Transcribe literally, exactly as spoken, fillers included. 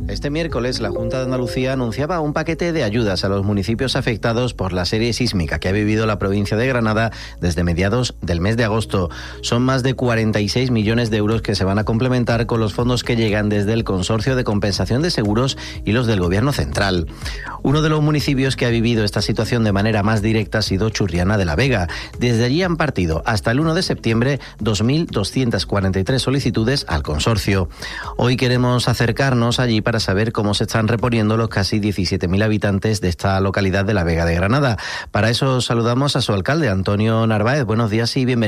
Este miércoles la Junta de Andalucía anunciaba un paquete de ayudas a los municipios afectados por la serie sísmica que ha vivido la provincia de Granada desde mediados del mes de agosto. Son más de cuarenta y seis millones de euros que se van a complementar con los fondos que llegan desde el Consorcio de Compensación de Seguros y los del Gobierno Central. Uno de los municipios que ha vivido esta situación de manera más directa ha sido Churriana de la Vega. Desde allí han partido hasta el uno de septiembre dos mil doscientas cuarenta y tres solicitudes al consorcio. Hoy queremos acercarnos allí para saber cómo se están reponiendo los casi diecisiete mil habitantes de esta localidad de la Vega de Granada. Para eso saludamos a su alcalde, Antonio Narváez. Buenos días y bienvenido.